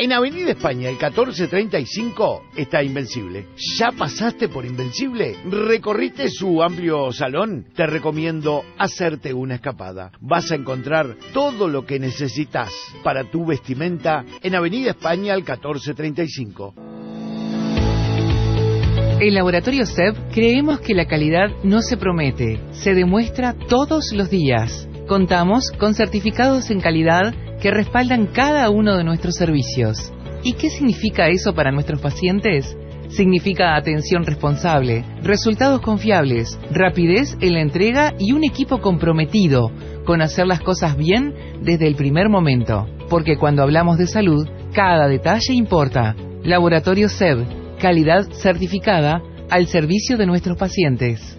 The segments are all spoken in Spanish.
En Avenida España, el 1435, está Invencible. ¿Ya pasaste por Invencible? ¿Recorriste su amplio salón? Te recomiendo hacerte una escapada. Vas a encontrar todo lo que necesitas para tu vestimenta en Avenida España, el 1435. En Laboratorio SEB creemos que la calidad no se promete, se demuestra todos los días. Contamos con certificados en calidad que respaldan cada uno de nuestros servicios. ¿Y qué significa eso para nuestros pacientes? Significa atención responsable, resultados confiables, rapidez en la entrega y un equipo comprometido con hacer las cosas bien desde el primer momento. Porque cuando hablamos de salud, cada detalle importa. Laboratorio SEB. Calidad certificada al servicio de nuestros pacientes.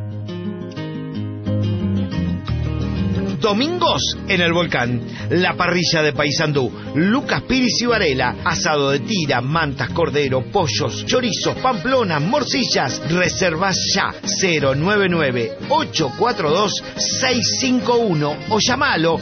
Domingos en el Volcán, la parrilla de Paysandú, Lucas Piris y Varela, asado de tira, mantas, cordero, pollos, chorizos, pamplonas, morcillas. Reservas ya 099-842-651 o llamalo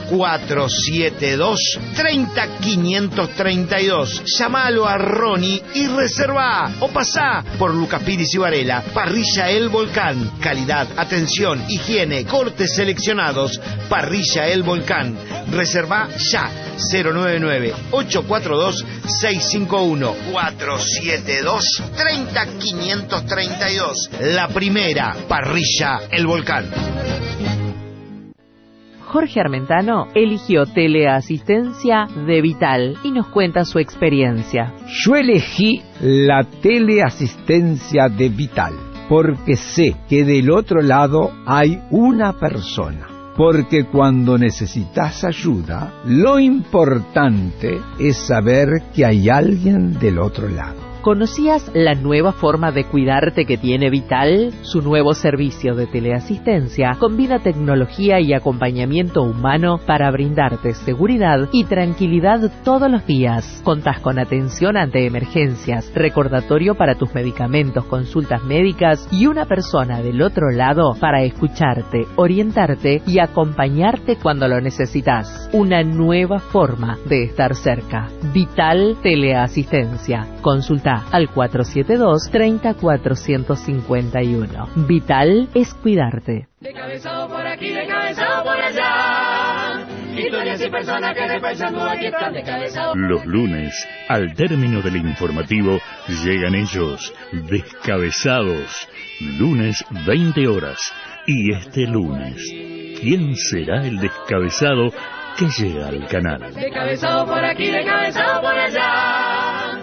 472-30532. Llamalo a Ronnie y reserva o pasá por Lucas Piris y Varela. Parrilla El Volcán, calidad, atención, higiene, cortes seleccionados. Parrilla El Volcán. Reserva ya 099-842-651 472-30532. La primera parrilla El Volcán. Jorge Armentano eligió teleasistencia de Vital y nos cuenta su experiencia. Yo elegí la teleasistencia de Vital porque sé que del otro lado hay una persona. Porque cuando necesitas ayuda, lo importante es saber que hay alguien del otro lado. ¿Conocías la nueva forma de cuidarte que tiene Vital? Su nuevo servicio de teleasistencia combina tecnología y acompañamiento humano para brindarte seguridad y tranquilidad todos los días. Contás con atención ante emergencias, recordatorio para tus medicamentos, consultas médicas y una persona del otro lado para escucharte, orientarte y acompañarte cuando lo necesitas. Una nueva forma de estar cerca. Vital Teleasistencia. Consulta al 472-30451. Vital es cuidarte. De cabezado por aquí, de cabezado por allá. Historias y personas que repasan aquí están de cabezado. Los lunes, al término del informativo, llegan ellos, descabezados. Lunes, 20 horas. Y este lunes, ¿quién será el descabezado que llega al canal? De cabezado por aquí, de cabezado por allá.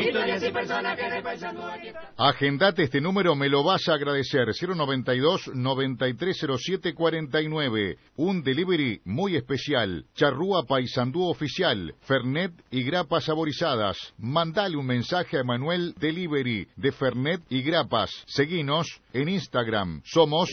Agendate este número, me lo vas a agradecer. 092-930749. Un delivery muy especial. Charrúa Paysandú Oficial. Fernet y grapas saborizadas. Mandale un mensaje a Emanuel Delivery de Fernet y grapas. Seguinos en Instagram. Somos